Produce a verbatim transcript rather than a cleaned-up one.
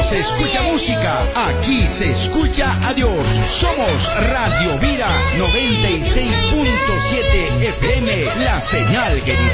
se escucha música, aquí se escucha a Dios. Somos Radio Vida noventa y seis punto siete F M, la señal que